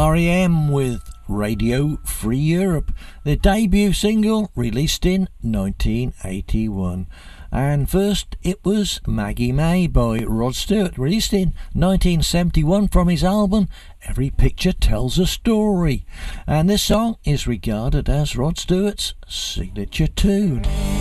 R.E.M. with Radio Free Europe, their debut single released in 1981. And first it was Maggie May by Rod Stewart, released in 1971 from his album Every Picture Tells a Story. And this song is regarded as Rod Stewart's signature tune.